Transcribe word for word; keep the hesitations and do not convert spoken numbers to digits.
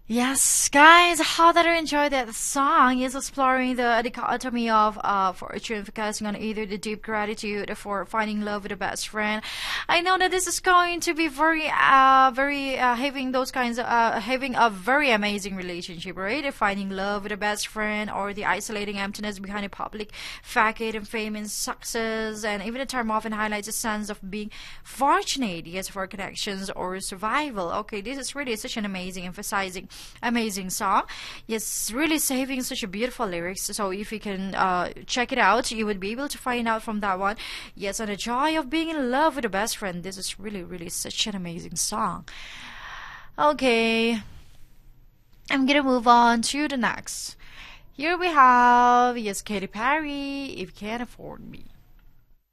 Yes, guys, how did I enjoy that song? Is exploring the dichotomy of uh, fortune, focusing on either the deep gratitude for finding love with a best friend. I know that this is going to be very, uh, very uh, having those kinds of uh, having a very amazing relationship, right? Finding love with a best friend, or the isolating emptiness behind a public facade and fame and success, and even the term often highlights a sense of being fortunate, yes, for connections or survival. Okay, this is really such an amazing, emphasizing amazing song. Yes, really saving such a beautiful lyrics. So if you can uh, check it out, you would be able to find out from that one. Yes, on the joy of being in love with a best friend. This is really, really such an amazing song. Okay, I'm gonna move on to the next. Here we have, yes, Katy Perry, If You Can't Afford Me.